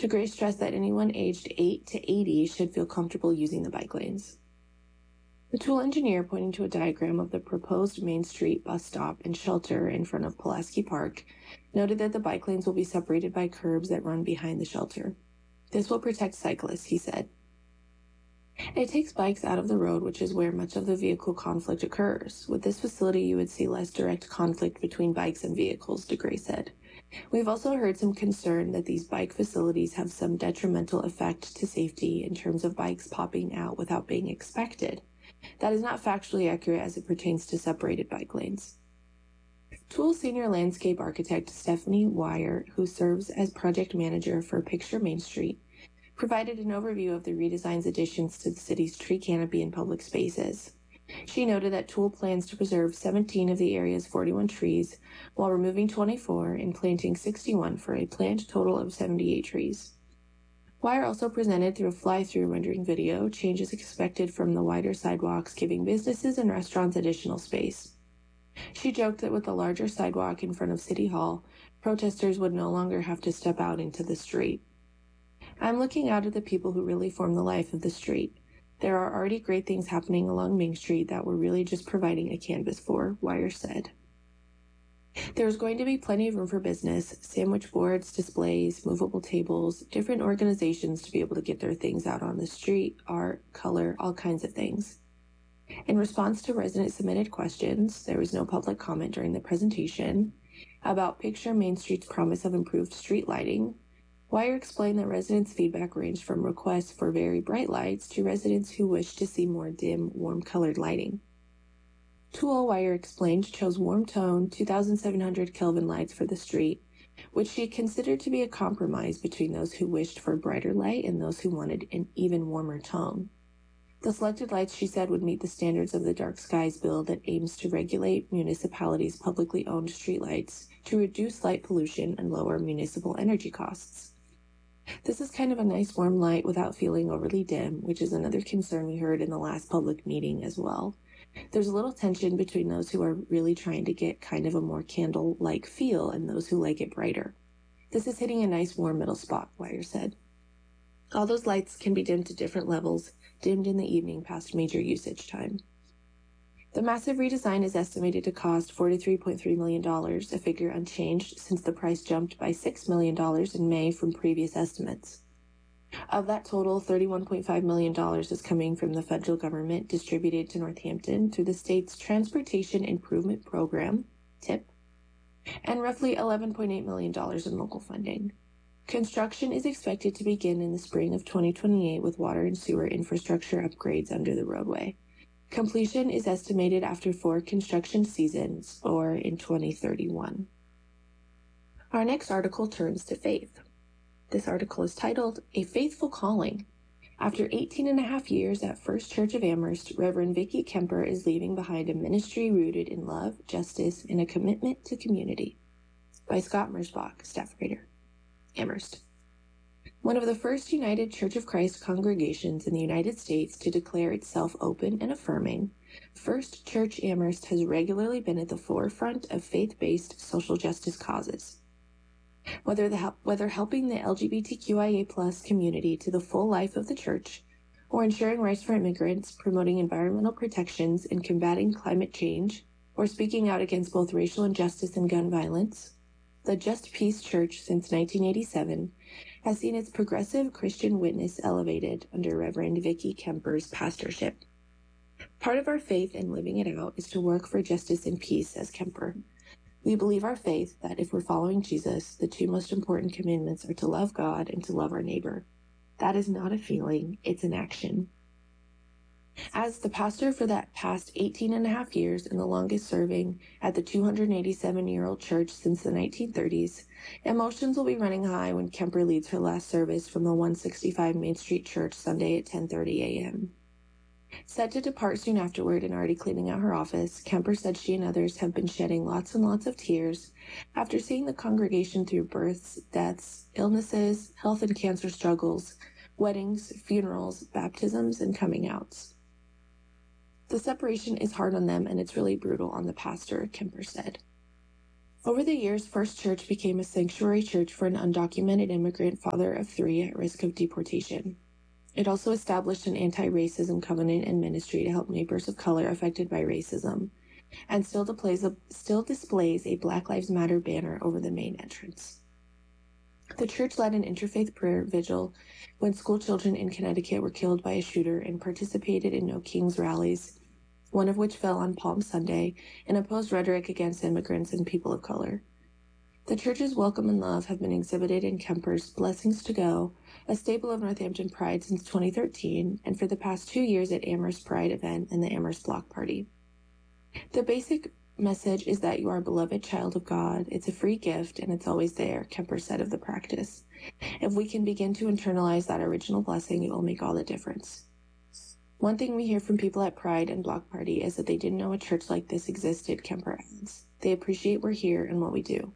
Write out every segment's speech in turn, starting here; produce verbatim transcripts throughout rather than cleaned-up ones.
DeGray stressed that anyone aged eight to eighty should feel comfortable using the bike lanes. The Tool engineer, pointing to a diagram of the proposed Main Street bus stop and shelter in front of Pulaski Park, noted that the bike lanes will be separated by curbs that run behind the shelter. This will protect cyclists, he said. It takes bikes out of the road, which is where much of the vehicle conflict occurs. With this facility, you would see less direct conflict between bikes and vehicles, DeGray said. We've also heard some concern that these bike facilities have some detrimental effect to safety in terms of bikes popping out without being expected. That is not factually accurate as it pertains to separated bike lanes. Tool senior landscape architect Stephanie Wire, who serves as project manager for Picture Main Street, provided an overview of the redesign's additions to the city's tree canopy and public spaces. She noted that Tool plans to preserve seventeen of the area's forty-one trees while removing twenty-four and planting sixty-one for a planned total of seventy-eight trees. Wire also presented through a fly-through rendering video changes expected from the wider sidewalks, giving businesses and restaurants additional space. She joked that with the larger sidewalk in front of City Hall, protesters would no longer have to step out into the street. I'm looking out at the people who really form the life of the street. There are already great things happening along Main Street that we're really just providing a canvas for, Wire said. There's going to be plenty of room for business, sandwich boards, displays, movable tables, different organizations to be able to get their things out on the street, art, color, all kinds of things. In response to resident-submitted questions, there was no public comment during the presentation about Picture Main Street's promise of improved street lighting. Wire explained that residents' feedback ranged from requests for very bright lights to residents who wished to see more dim, warm-colored lighting. Tool, Wire explained, chose warm-tone two thousand seven hundred Kelvin lights for the street, which she considered to be a compromise between those who wished for brighter light and those who wanted an even warmer tone. The selected lights, she said, would meet the standards of the Dark Skies bill that aims to regulate municipalities' publicly owned streetlights to reduce light pollution and lower municipal energy costs. This is kind of a nice warm light without feeling overly dim, which is another concern we heard in the last public meeting as well. There's a little tension between those who are really trying to get kind of a more candle-like feel and those who like it brighter. This is hitting a nice warm middle spot, Wire said. All those lights can be dimmed to different levels, dimmed in the evening past major usage time. The massive redesign is estimated to cost forty-three point three million dollars, a figure unchanged since the price jumped by six million dollars in May from previous estimates. Of that total, thirty-one point five million dollars is coming from the federal government, distributed to Northampton through the state's Transportation Improvement Program, T I P, and roughly eleven point eight million dollars in local funding. Construction is expected to begin in the spring of twenty twenty-eight with water and sewer infrastructure upgrades under the roadway. Completion is estimated after four construction seasons, or in twenty thirty-one. Our next article turns to faith. This article is titled, A Faithful Calling. After eighteen and a half years at First Church of Amherst, Reverend Vicki Kemper is leaving behind a ministry rooted in love, justice, and a commitment to community. By Scott Mersbach, staff writer. Amherst. One of the first United Church of Christ congregations in the United States to declare itself open and affirming, First Church Amherst has regularly been at the forefront of faith-based social justice causes. Whether, the help, whether helping the L G B T Q I A plus community to the full life of the church, or ensuring rights for immigrants, promoting environmental protections, and combating climate change, or speaking out against both racial injustice and gun violence, the Just Peace Church since nineteen eighty-seven has seen its progressive Christian witness elevated under Reverend Vicki Kemper's pastorship. Part of our faith in living it out is to work for justice and peace, says Kemper. We believe our faith that if we're following Jesus, the two most important commandments are to love God and to love our neighbor. That is not a feeling, it's an action. As the pastor for that past eighteen and a half years and the longest serving at the two hundred eighty-seven-year-old church since the nineteen thirties, emotions will be running high when Kemper leads her last service from the one sixty-five Main Street Church Sunday at ten thirty a.m. Set to depart soon afterward and already cleaning out her office, Kemper said she and others have been shedding lots and lots of tears after seeing the congregation through births, deaths, illnesses, health and cancer struggles, weddings, funerals, baptisms, and coming outs. The separation is hard on them and it's really brutal on the pastor, Kemper said. Over the years, First Church became a sanctuary church for an undocumented immigrant father of three at risk of deportation. It also established an anti-racism covenant and ministry to help neighbors of color affected by racism, and still displays a, still displays a Black Lives Matter banner over the main entrance. The church led an interfaith prayer vigil when school children in Connecticut were killed by a shooter and participated in No Kings rallies, one of which fell on Palm Sunday, and opposed rhetoric against immigrants and people of color. The church's welcome and love have been exhibited in Kemper's Blessings to Go, a staple of Northampton Pride since twenty thirteen, and for the past two years at Amherst Pride event and the Amherst Block Party. The basic message is that you are a beloved child of God. It's a free gift, and it's always there, Kemper said of the practice. If we can begin to internalize that original blessing, it will make all the difference. One thing we hear from people at Pride and Block Party is that they didn't know a church like this existed, Kemper adds. They appreciate we're here and what we do.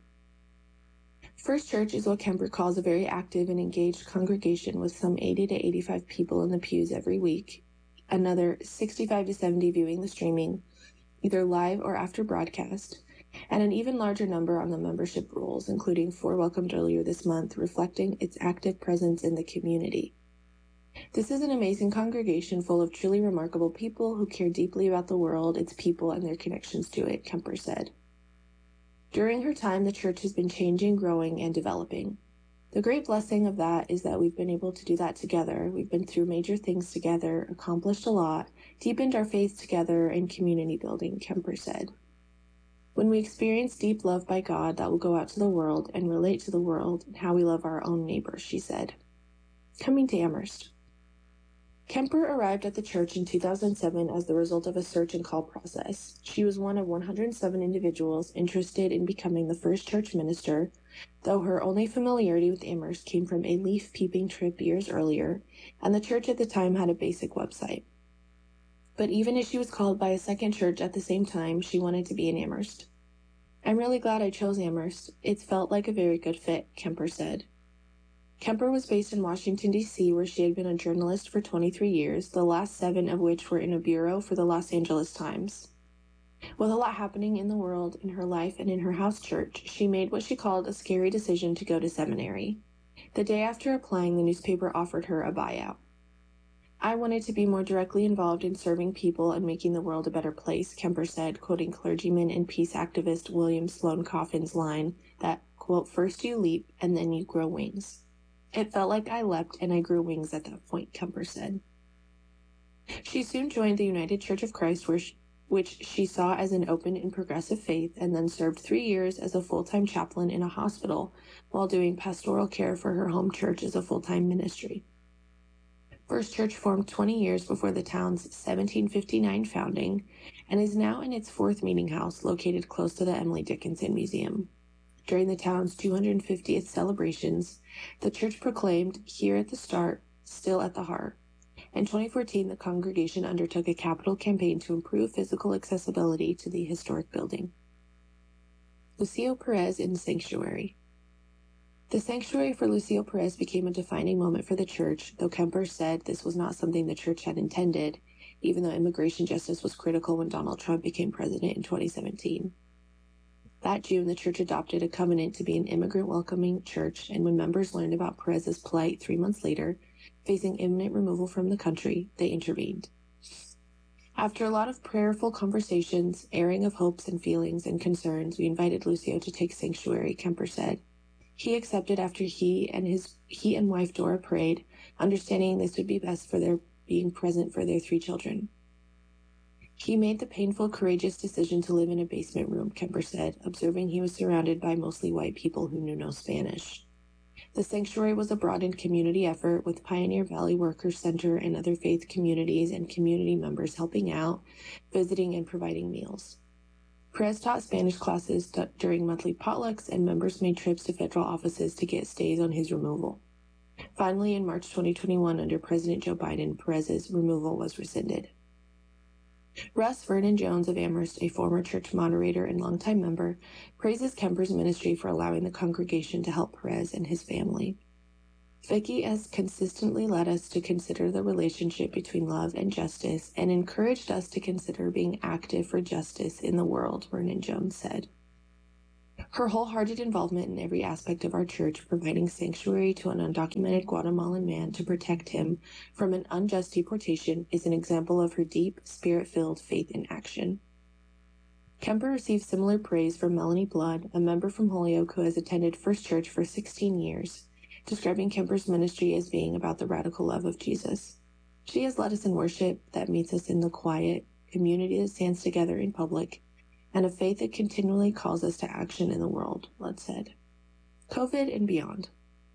First Church is what Kemper calls a very active and engaged congregation with some eighty to eighty-five people in the pews every week, another sixty-five to seventy viewing the streaming, either live or after broadcast, and an even larger number on the membership rolls, including four welcomed earlier this month, reflecting its active presence in the community. This is an amazing congregation full of truly remarkable people who care deeply about the world, its people, and their connections to it, Kemper said. During her time, the church has been changing, growing, and developing. The great blessing of that is that we've been able to do that together. We've been through major things together, accomplished a lot, deepened our faith together, and community building, Kemper said. When we experience deep love by God, that will go out to the world and relate to the world and how we love our own neighbors, she said. Coming to Amherst. Kemper arrived at the church in two thousand seven as the result of a search and call process. She was one of one hundred seven individuals interested in becoming the first church minister, though her only familiarity with Amherst came from a leaf-peeping trip years earlier, and the church at the time had a basic website. But even as she was called by a second church at the same time, she wanted to be in Amherst. I'm really glad I chose Amherst. It's felt like a very good fit, Kemper said. Kemper was based in Washington, D C, where she had been a journalist for twenty-three years, the last seven of which were in a bureau for the Los Angeles Times. With a lot happening in the world, in her life, and in her house church, she made what she called a scary decision to go to seminary. The day after applying, the newspaper offered her a buyout. I wanted to be more directly involved in serving people and making the world a better place, Kemper said, quoting clergyman and peace activist William Sloane Coffin's line that, quote, first you leap and then you grow wings. It felt like I leapt and I grew wings at that point, Kemper said. She soon joined the United Church of Christ, where she, which she saw as an open and progressive faith, and then served three years as a full-time chaplain in a hospital while doing pastoral care for her home church as a full-time ministry. First Church formed twenty years before the town's seventeen fifty-nine founding and is now in its fourth meeting house located close to the Emily Dickinson Museum. During the town's two hundred fiftieth celebrations, the church proclaimed, "Here at the start, still at the heart." In twenty fourteen, the congregation undertook a capital campaign to improve physical accessibility to the historic building. Lucio Perez in the Sanctuary. The sanctuary for Lucio Perez became a defining moment for the church, though Kemper said this was not something the church had intended, even though immigration justice was critical when Donald Trump became president in twenty seventeen. That June, the church adopted a covenant to be an immigrant-welcoming church, and when members learned about Perez's plight three months later, facing imminent removal from the country, they intervened. After a lot of prayerful conversations, airing of hopes and feelings and concerns, we invited Lucio to take sanctuary, Kemper said. He accepted after he and his he and wife Dora prayed, understanding this would be best for their being present for their three children. He made the painful, courageous decision to live in a basement room, Kemper said, observing he was surrounded by mostly white people who knew no Spanish. The sanctuary was a broadened community effort with Pioneer Valley Workers Center and other faith communities and community members helping out, visiting, and providing meals. Perez taught Spanish classes t- during monthly potlucks, and members made trips to federal offices to get stays on his removal. Finally, in March twenty twenty-one, under President Joe Biden, Perez's removal was rescinded. Russ Vernon Jones of Amherst, a former church moderator and longtime member, praises Kemper's ministry for allowing the congregation to help Perez and his family. Vicki has consistently led us to consider the relationship between love and justice and encouraged us to consider being active for justice in the world, Vernon Jones said. Her wholehearted involvement in every aspect of our church, providing sanctuary to an undocumented Guatemalan man to protect him from an unjust deportation, is an example of her deep, spirit-filled faith in action. Kemper received similar praise from Melanie Blood, a member from Holyoke who has attended First Church for sixteen years, describing Kemper's ministry as being about the radical love of Jesus. She has led us in worship that meets us in the quiet, community that stands together in public, and a faith that continually calls us to action in the world, Blood said. COVID and beyond.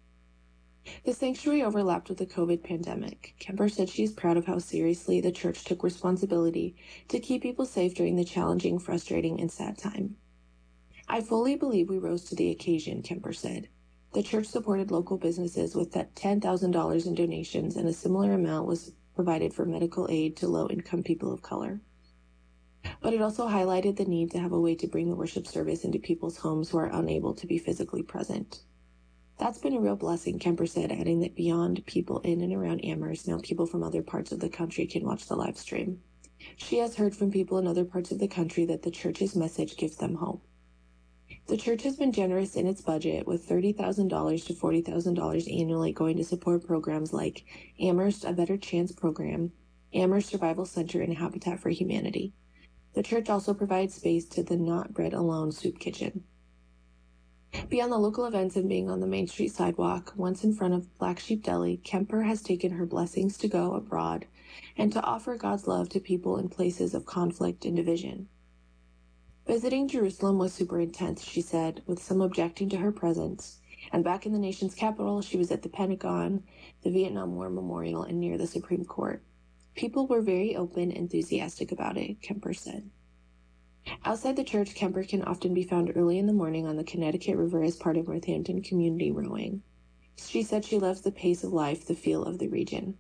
The sanctuary overlapped with the COVID pandemic. Kemper said she is proud of how seriously the church took responsibility to keep people safe during the challenging, frustrating, and sad time. I fully believe we rose to the occasion, Kemper said. The church supported local businesses with ten thousand dollars in donations, and a similar amount was provided for medical aid to low-income people of color. But it also highlighted the need to have a way to bring the worship service into people's homes who are unable to be physically present. That's been a real blessing, Kemper said, adding that beyond people in and around Amherst, now people from other parts of the country can watch the live stream. She has heard from people in other parts of the country that the church's message gives them hope. The church has been generous in its budget, with thirty thousand dollars to forty thousand dollars annually going to support programs like Amherst A Better Chance program, Amherst Survival Center, and Habitat for Humanity. The church also provides space to the Not Bread Alone soup kitchen. Beyond the local events and being on the Main Street sidewalk, once in front of Black Sheep Deli, Kemper has taken her blessings to go abroad and to offer God's love to people in places of conflict and division. Visiting Jerusalem was super intense, she said, with some objecting to her presence. And back in the nation's capital, she was at the Pentagon, the Vietnam War Memorial, and near the Supreme Court. People were very open and enthusiastic about it, Kemper said. Outside the church, Kemper can often be found early in the morning on the Connecticut River as part of Northampton Community Rowing. She said she loves the pace of life, the feel of the region.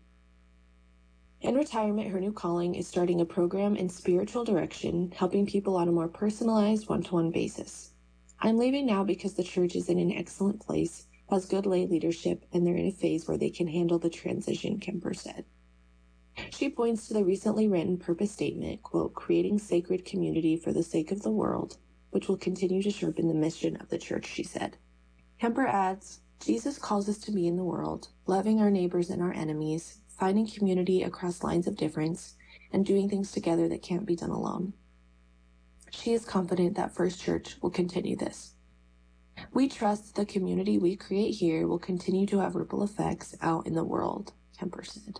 In retirement, her new calling is starting a program in spiritual direction, helping people on a more personalized one-to-one basis. I'm leaving now because the church is in an excellent place, has good lay leadership, and they're in a phase where they can handle the transition, Kemper said. She points to the recently written purpose statement, quote, creating sacred community for the sake of the world, which will continue to sharpen the mission of the church, she said. Kemper adds, Jesus calls us to be in the world, loving our neighbors and our enemies, finding community across lines of difference, and doing things together that can't be done alone. She is confident that First Church will continue this. We trust the community we create here will continue to have ripple effects out in the world, Kemper said.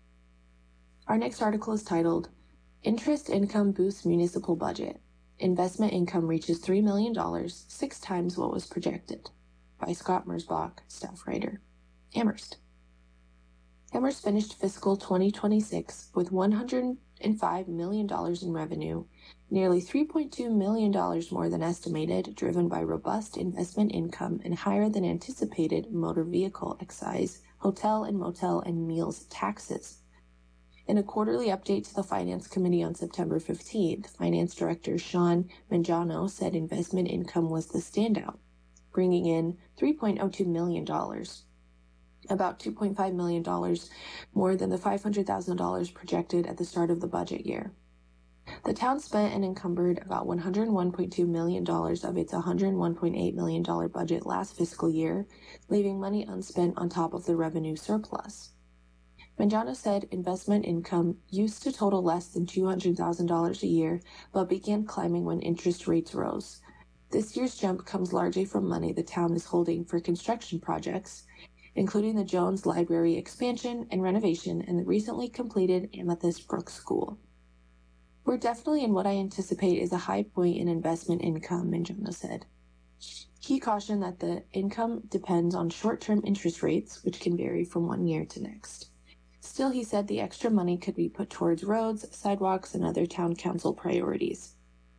Our next article is titled, Interest Income Boosts Municipal Budget. Investment Income Reaches three million dollars, six times what was projected, by Scott Mersbach, staff writer. Amherst. Amherst finished fiscal twenty twenty-six with one hundred five million dollars in revenue, nearly three point two million dollars more than estimated, driven by robust investment income and higher than anticipated motor vehicle excise, hotel and motel and meals taxes. In a quarterly update to the Finance Committee on September fifteenth, Finance Director Sean Mangiano said investment income was the standout, bringing in three point oh two million dollars, about two point five million dollars more than the five hundred thousand dollars projected at the start of the budget year. The town spent and encumbered about one hundred one point two million dollars of its one hundred one point eight million dollars budget last fiscal year, leaving money unspent on top of the revenue surplus. Mangiano said investment income used to total less than two hundred thousand dollars a year, but began climbing when interest rates rose. This year's jump comes largely from money the town is holding for construction projects, including the Jones Library expansion and renovation and the recently completed Amethyst Brook School. We're definitely in what I anticipate is a high point in investment income, Mangiano said. He cautioned that the income depends on short-term interest rates, which can vary from one year to next. Still, he said the extra money could be put towards roads, sidewalks, and other town council priorities.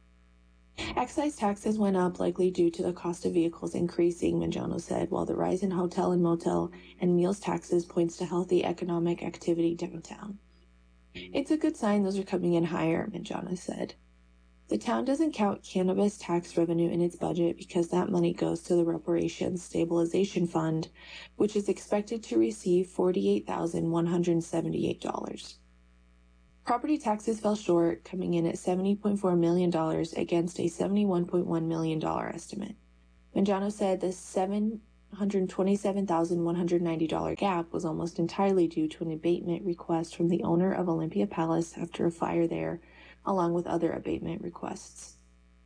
Excise taxes went up, likely due to the cost of vehicles increasing, Mangiano said, while the rise in hotel and motel and meals taxes points to healthy economic activity downtown. It's a good sign those are coming in higher, Mangiano said. The town doesn't count cannabis tax revenue in its budget because that money goes to the Reparations Stabilization Fund, which is expected to receive forty-eight thousand one hundred seventy-eight dollars. Property taxes fell short, coming in at seventy point four million dollars against a seventy-one point one million dollars estimate. Mangiano said the seven hundred twenty-seven thousand one hundred ninety dollars gap was almost entirely due to an abatement request from the owner of Olympia Palace after a fire there, along with other abatement requests.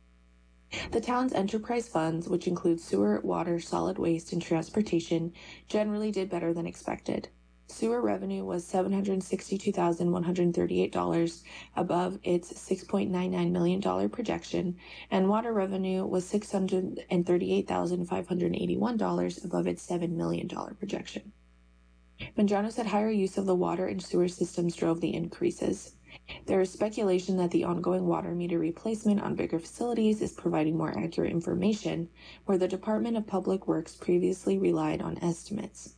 The town's enterprise funds, which include sewer, water, solid waste, and transportation, generally did better than expected. Sewer revenue was seven hundred sixty-two thousand one hundred thirty-eight dollars, above its six point nine nine million dollars projection, and water revenue was six hundred thirty-eight thousand five hundred eighty-one dollars, above its seven million dollars projection. Mangiano said higher use of the water and sewer systems drove the increases. There is speculation that the ongoing water meter replacement on bigger facilities is providing more accurate information, where the Department of Public Works previously relied on estimates.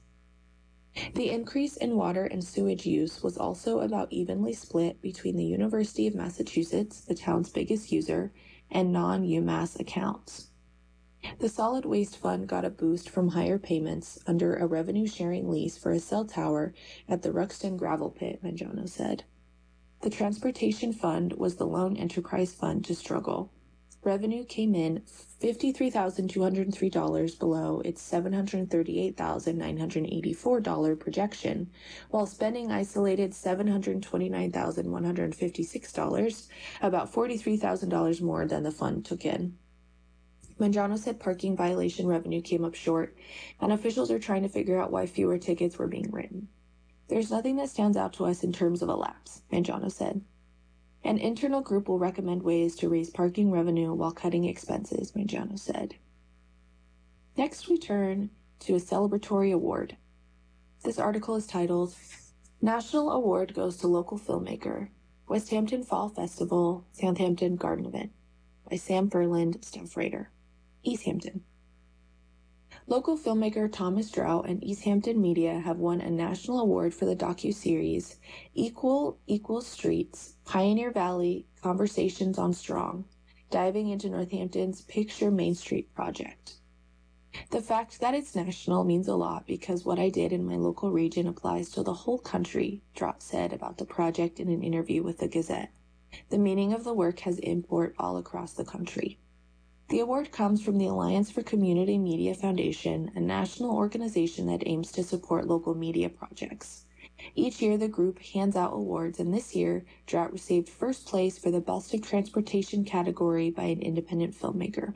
The increase in water and sewage use was also about evenly split between the University of Massachusetts, the town's biggest user, and non-UMass accounts. The Solid Waste Fund got a boost from higher payments under a revenue-sharing lease for a cell tower at the Ruxton Gravel Pit, Mangiano said. The Transportation Fund was the lone enterprise fund to struggle. Revenue came in fifty-three thousand two hundred three dollars below its seven hundred thirty-eight thousand nine hundred eighty-four dollars projection, while spending isolated seven hundred twenty-nine thousand one hundred fifty-six dollars, about forty-three thousand dollars more than the fund took in. Mangiano said parking violation revenue came up short, and officials are trying to figure out why fewer tickets were being written. There's nothing that stands out to us in terms of a lapse, Mangiano said. An internal group will recommend ways to raise parking revenue while cutting expenses, Mangiano said. Next, we turn to a celebratory award. This article is titled, National Award Goes to Local Filmmaker, Westhampton Fall Festival, Southampton Garden Event, by Sam Furland, staff writer. East Hampton. Local filmmaker Thomas Drought and East Hampton Media have won a national award for the docuseries Equal Equal Streets, Pioneer Valley, Conversations on Strong, diving into Northampton's Picture Main Street project. The fact that it's national means a lot because what I did in my local region applies to the whole country, Drought said about the project in an interview with the Gazette. The meaning of the work has import all across the country. The award comes from the Alliance for Community Media Foundation, a national organization that aims to support local media projects. Each year, the group hands out awards, and this year, Drought received first place for the Best of Transportation category by an independent filmmaker.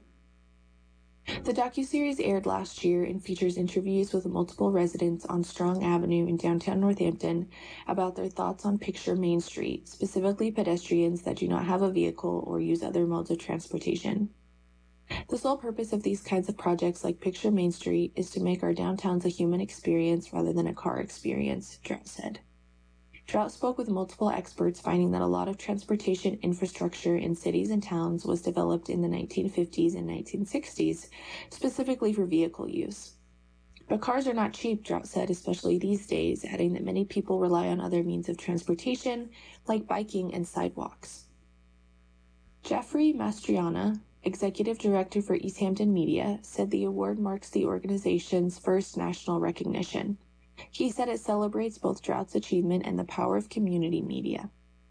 The docuseries aired last year and features interviews with multiple residents on Strong Avenue in downtown Northampton about their thoughts on Picture Main Street, specifically pedestrians that do not have a vehicle or use other modes of transportation. The sole purpose of these kinds of projects like Picture Main Street is to make our downtowns a human experience rather than a car experience, Drought said. Drought spoke with multiple experts, finding that a lot of transportation infrastructure in cities and towns was developed in the nineteen fifties and nineteen sixties, specifically for vehicle use. But cars are not cheap, Drought said, especially these days, adding that many people rely on other means of transportation, like biking and sidewalks. Jeffrey Mastriana, Executive Director for East Hampton Media, said the award marks the organization's first national recognition. He said it celebrates both Drought's achievement and the power of community media.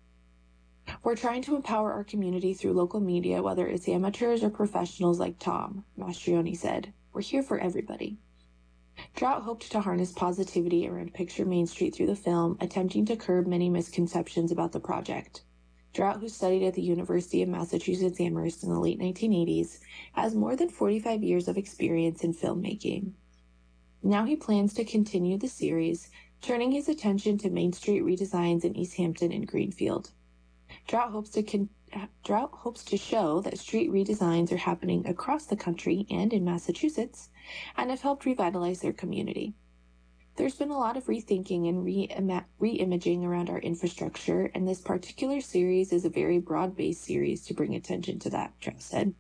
We're trying to empower our community through local media, whether it's amateurs or professionals like Tom, Mastriani said. We're here for everybody. Drought hoped to harness positivity around Picture Main Street through the film, attempting to curb many misconceptions about the project. Drought, who studied at the University of Massachusetts Amherst in the late nineteen eighties, has more than forty-five years of experience in filmmaking. Now he plans to continue the series, turning his attention to Main Street redesigns in East Hampton and Greenfield. Drought hopes to con- Drought hopes to show that street redesigns are happening across the country and in Massachusetts, and have helped revitalize their community. There's been a lot of rethinking and re-ima- re-imaging around our infrastructure, and this particular series is a very broad-based series to bring attention to that, Drought said.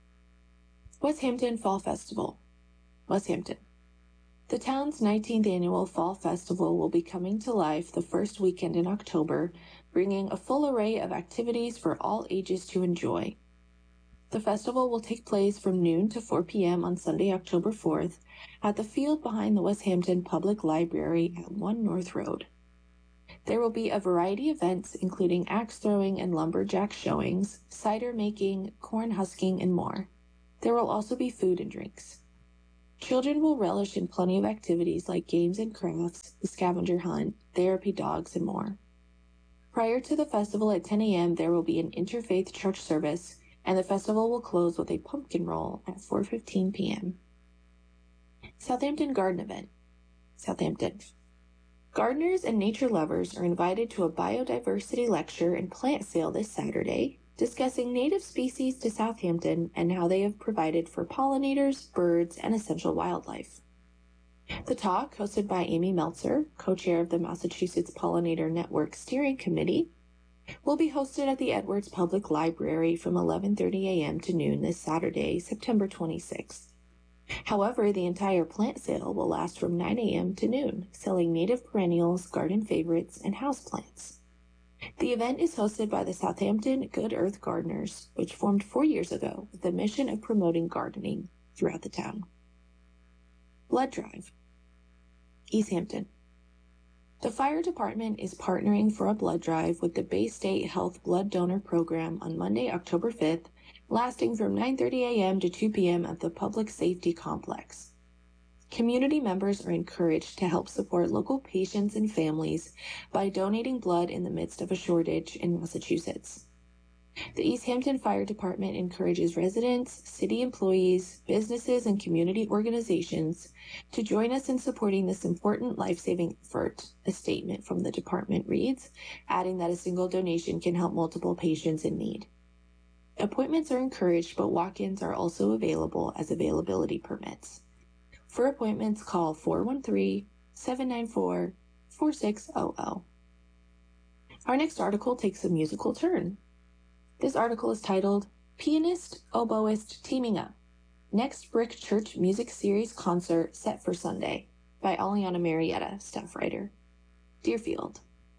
Westhampton Fall Festival. Westhampton. The town's nineteenth annual Fall Festival will be coming to life the first weekend in October, bringing a full array of activities for all ages to enjoy. The festival will take place from noon to four p.m. on Sunday, October fourth, at the field behind the Westhampton Public Library at one North Road. There will be a variety of events, including axe throwing and lumberjack showings, cider making, corn husking, and more. There will also be food and drinks. Children will relish in plenty of activities like games and crafts, the scavenger hunt, therapy dogs, and more. Prior to the festival at ten a.m., there will be an interfaith church service, and the festival will close with a pumpkin roll at four fifteen p.m. Southampton Garden Event. Southampton. Gardeners and nature lovers are invited to a biodiversity lecture and plant sale this Saturday, discussing native species to Southampton and how they have provided for pollinators, birds, and essential wildlife. The talk, hosted by Amy Meltzer, co-chair of the Massachusetts Pollinator Network Steering Committee, will be hosted at the Edwards Public Library from eleven thirty a.m. to noon this Saturday, September twenty-sixth. However, the entire plant sale will last from nine a.m. to noon, selling native perennials, garden favorites, and houseplants. The event is hosted by the Southampton Good Earth Gardeners, which formed four years ago with the mission of promoting gardening throughout the town. Blood Drive. East Hampton. The fire department is partnering for a blood drive with the Bay State Health Blood Donor Program on Monday, October fifth, lasting from nine thirty a.m. to two p.m. at the Public Safety Complex. Community members are encouraged to help support local patients and families by donating blood in the midst of a shortage in Massachusetts. The East Hampton Fire Department encourages residents, city employees, businesses, and community organizations to join us in supporting this important life-saving effort, a statement from the department reads, adding that a single donation can help multiple patients in need. Appointments are encouraged, but walk-ins are also available as availability permits. For appointments, call four one three, seven nine four, four six zero zero. Our next article takes a musical turn. This article is titled, Pianist, Oboist Teaming Up, Next Brick Church Music Series Concert Set for Sunday, by Aliana Marietta, staff writer. Deerfield.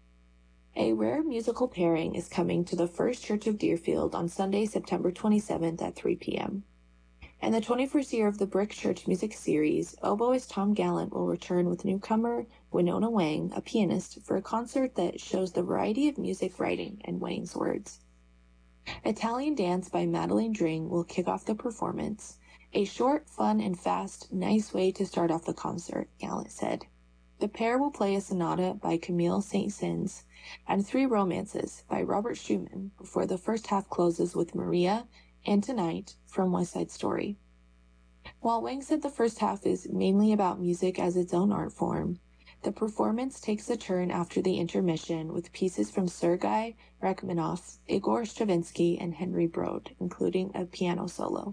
A rare musical pairing is coming to the First Church of Deerfield on Sunday, September twenty-seventh at three p.m. In the twenty-first year of the Brick Church Music Series, oboist Tom Gallant will return with newcomer Winona Wang, a pianist, for a concert that shows the variety of music writing and Wang's words. Italian Dance by Madeline Dring will kick off the performance. A short, fun, and fast, nice way to start off the concert, Gallant said. The pair will play a sonata by Camille Saint-Saëns and three romances by Robert Schumann before the first half closes with Maria and Tonight from West Side Story. While Wang said the first half is mainly about music as its own art form, the performance takes a turn after the intermission with pieces from Sergei Rachmaninoff, Igor Stravinsky, and Henry Brode, including a piano solo.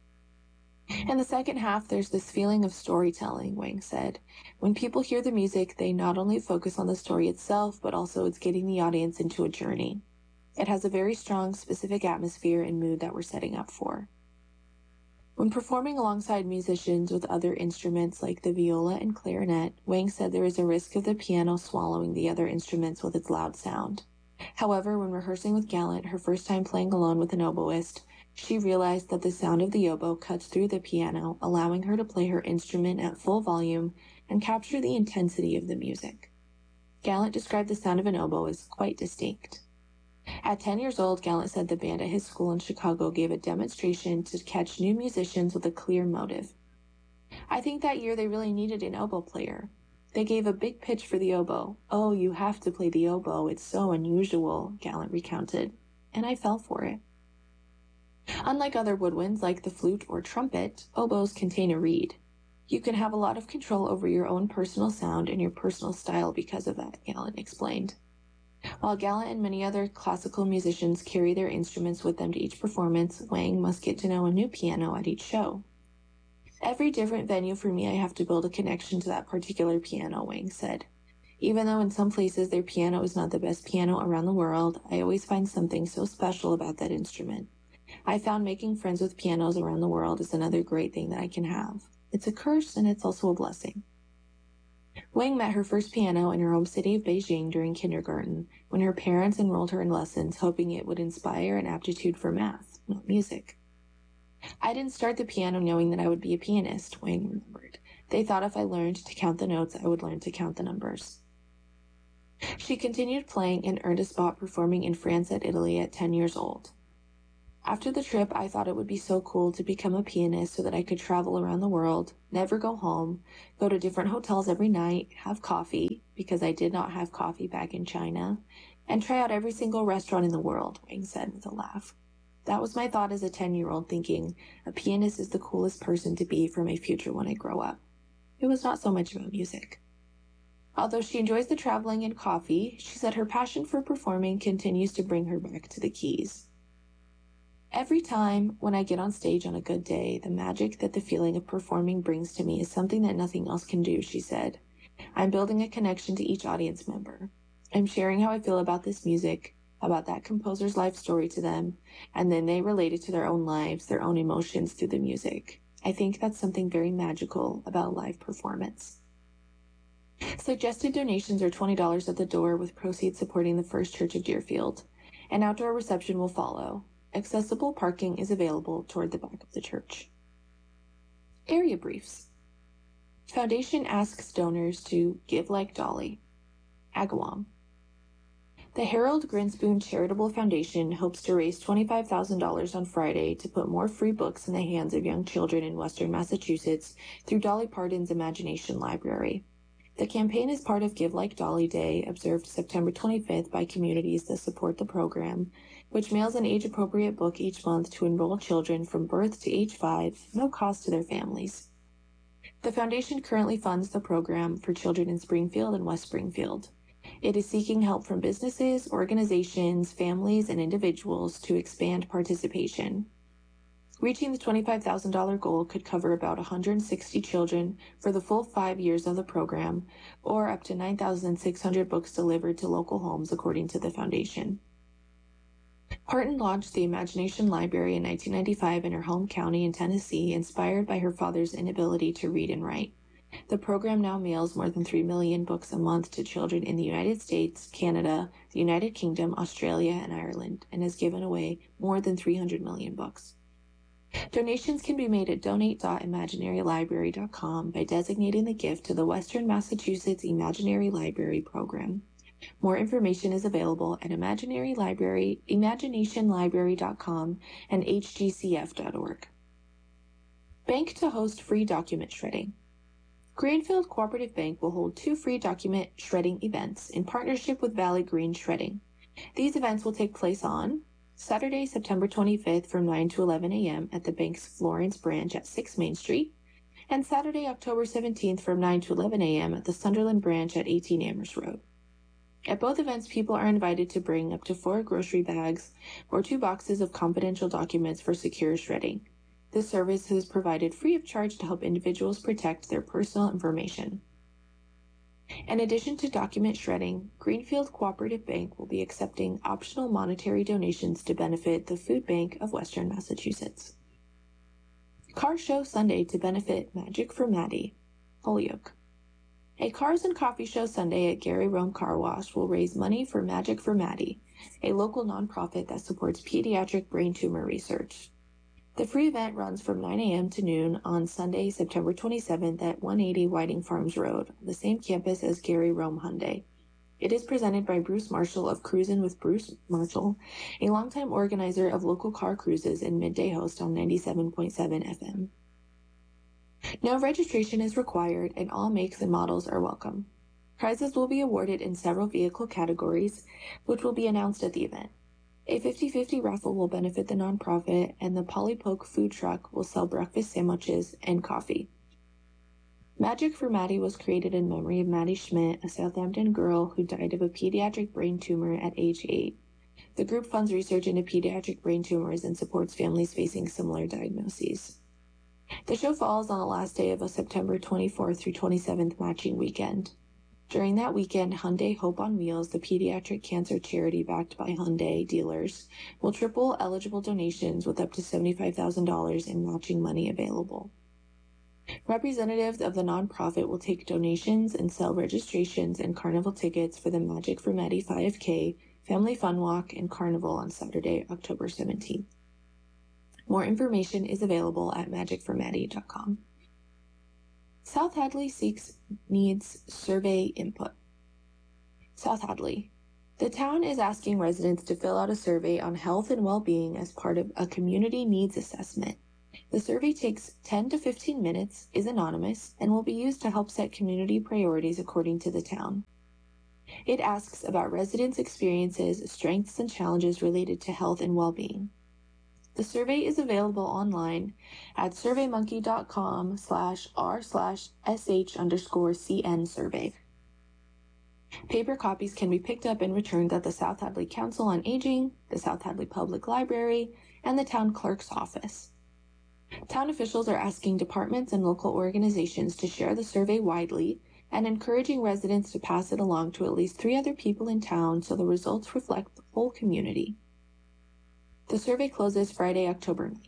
In the second half, there's this feeling of storytelling, Wang said. When people hear the music, they not only focus on the story itself, but also it's getting the audience into a journey. It has a very strong, specific atmosphere and mood that we're setting up for. When performing alongside musicians with other instruments like the viola and clarinet, Wang said there is a risk of the piano swallowing the other instruments with its loud sound. However, when rehearsing with Gallant, her first time playing alone with an oboist, she realized that the sound of the oboe cuts through the piano, allowing her to play her instrument at full volume and capture the intensity of the music. Gallant described the sound of an oboe as quite distinct. At ten years old, Gallant said the band at his school in Chicago gave a demonstration to catch new musicians with a clear motive. I think that year they really needed an oboe player. They gave a big pitch for the oboe. Oh, you have to play the oboe. It's so unusual, Gallant recounted, and I fell for it. Unlike other woodwinds like the flute or trumpet, oboes contain a reed. You can have a lot of control over your own personal sound and your personal style because of that, Gallant explained. While Gallant and many other classical musicians carry their instruments with them to each performance, Wang must get to know a new piano at each show. Every different venue for me, I have to build a connection to that particular piano, Wang said. Even though in some places their piano is not the best piano around the world, I always find something so special about that instrument. I found making friends with pianos around the world is another great thing that I can have. It's a curse and it's also a blessing. Wang met her first piano in her home city of Beijing during kindergarten, when her parents enrolled her in lessons, hoping it would inspire an aptitude for math, not music. I didn't start the piano knowing that I would be a pianist, Wang remembered. They thought if I learned to count the notes, I would learn to count the numbers. She continued playing and earned a spot performing in France and Italy at ten years old. After the trip, I thought it would be so cool to become a pianist so that I could travel around the world, never go home, go to different hotels every night, have coffee, because I did not have coffee back in China, and try out every single restaurant in the world, Wang said with a laugh. That was my thought as a ten-year-old, thinking, a pianist is the coolest person to be for my future when I grow up. It was not so much about music. Although she enjoys the traveling and coffee, she said her passion for performing continues to bring her back to the keys. Every time when I get on stage on a good day, the magic that the feeling of performing brings to me is something that nothing else can do, she said. I'm building a connection to each audience member. I'm sharing how I feel about this music, about that composer's life story to them, and then they relate it to their own lives, their own emotions through the music. I think that's something very magical about live performance. Suggested donations are twenty dollars at the door, with proceeds supporting the First Church of Deerfield. An outdoor reception will follow. Accessible parking is available toward the back of the church. Area briefs. Foundation asks donors to give like Dolly. Agawam. The Harold Grinspoon Charitable Foundation hopes to raise twenty-five thousand dollars on Friday to put more free books in the hands of young children in Western Massachusetts through Dolly Parton's Imagination Library. The campaign is part of Give Like Dolly Day, observed September twenty-fifth by communities that support the program, which mails an age-appropriate book each month to enroll children from birth to age five, no cost to their families. The foundation currently funds the program for children in Springfield and West Springfield. It is seeking help from businesses, organizations, families, and individuals to expand participation. Reaching the twenty-five thousand dollars goal could cover about one hundred sixty children for the full five years of the program, or up to nine thousand six hundred books delivered to local homes, according to the foundation. Parton launched the Imagination Library in nineteen ninety-five in her home county in Tennessee, inspired by her father's inability to read and write. The program now mails more than three million books a month to children in the United States, Canada, the United Kingdom, Australia, and Ireland, and has given away more than three hundred million books. Donations can be made at donate dot imaginary library dot com by designating the gift to the Western Massachusetts Imaginary Library Program. More information is available at Imaginary Library, imagination library dot com and h g c f dot org. Bank to host free document shredding. Greenfield Cooperative Bank will hold two free document shredding events in partnership with Valley Green Shredding. These events will take place on Saturday, September twenty-fifth from nine to eleven a.m. at the bank's Florence branch at six Main Street, and Saturday, October seventeenth from nine to eleven a.m. at the Sunderland branch at eighteen Amherst Road. At both events, people are invited to bring up to four grocery bags or two boxes of confidential documents for secure shredding. This service is provided free of charge to help individuals protect their personal information. In addition to document shredding, Greenfield Cooperative Bank will be accepting optional monetary donations to benefit the Food Bank of Western Massachusetts. Car Show Sunday to benefit Magic for Maddie, Holyoke. A Cars and Coffee Show Sunday at Gary Rome Car Wash will raise money for Magic for Maddie, a local nonprofit that supports pediatric brain tumor research. The free event runs from nine a.m. to noon on Sunday, September twenty-seventh at one eighty Whiting Farms Road, the same campus as Gary Rome Hyundai. It is presented by Bruce Marshall of Cruisin' with Bruce Marshall, a longtime organizer of local car cruises and midday host on ninety-seven point seven F M. No registration is required, and all makes and models are welcome. Prizes will be awarded in several vehicle categories, which will be announced at the event. A fifty-fifty raffle will benefit the nonprofit, and the Polly Poke food truck will sell breakfast sandwiches and coffee. Magic for Maddie was created in memory of Maddie Schmidt, a Southampton girl who died of a pediatric brain tumor at age eight. The group funds research into pediatric brain tumors and supports families facing similar diagnoses. The show falls on the last day of a September twenty-fourth through twenty-seventh matching weekend. During that weekend, Hyundai Hope on Wheels, the pediatric cancer charity backed by Hyundai dealers, will triple eligible donations with up to seventy-five thousand dollars in matching money available. Representatives of the nonprofit will take donations and sell registrations and carnival tickets for the Magic for Maddie five K, Family Fun Walk, and Carnival on Saturday, October seventeenth. More information is available at magic for maddie dot com. South Hadley seeks needs survey input. South Hadley. The town is asking residents to fill out a survey on health and well-being as part of a community needs assessment. The survey takes ten to fifteen minutes, is anonymous, and will be used to help set community priorities according to the town. It asks about residents' experiences, strengths, and challenges related to health and well-being. The survey is available online at surveymonkey.com slash r slash sh underscore cn survey. Paper copies can be picked up and returned at the South Hadley Council on Aging, the South Hadley Public Library, and the town clerk's office. Town officials are asking departments and local organizations to share the survey widely and encouraging residents to pass it along to at least three other people in town so the results reflect the whole community. The survey closes Friday, October ninth.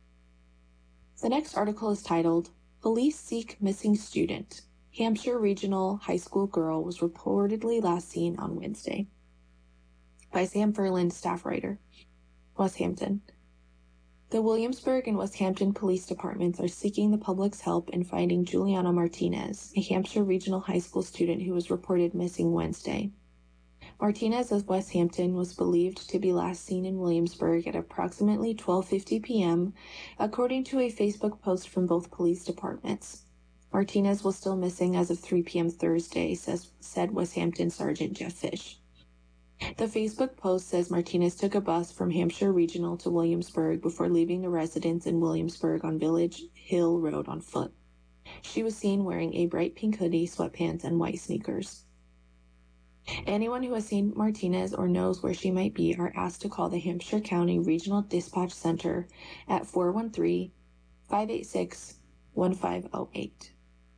The next article is titled, Police Seek Missing Student. Hampshire Regional High School girl was reportedly last seen on Wednesday. By Sam Ferland, staff writer. Westhampton. The Williamsburg and Westhampton police departments are seeking the public's help in finding Juliana Martinez, a Hampshire Regional High School student who was reported missing Wednesday. Martinez of Westhampton was believed to be last seen in Williamsburg at approximately twelve fifty p.m., according to a Facebook post from both police departments. Martinez was still missing as of three p.m. Thursday, says, said Westhampton Sergeant Jeff Fish. The Facebook post says Martinez took a bus from Hampshire Regional to Williamsburg before leaving the residence in Williamsburg on Village Hill Road on foot. She was seen wearing a bright pink hoodie, sweatpants, and white sneakers. Anyone who has seen Martinez or knows where she might be are asked to call the Hampshire County Regional Dispatch Center at four one three, five eight six, one five zero eight.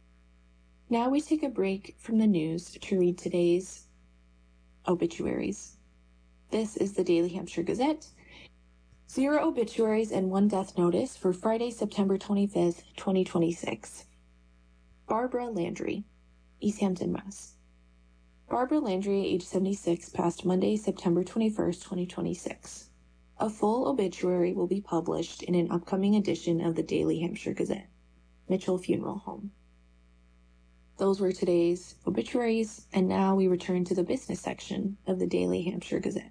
Now we take a break from the news to read today's obituaries. This is the Daily Hampshire Gazette. Zero obituaries and one death notice for Friday, September twenty-fifth, twenty twenty-six. Barbara Landry, East Hampton, Mass. Barbara Landry, age seventy-six, passed Monday, September twenty-first, twenty twenty-six. A full obituary will be published in an upcoming edition of the Daily Hampshire Gazette. Mitchell Funeral Home. Those were today's obituaries, and now we return to the business section of the Daily Hampshire Gazette.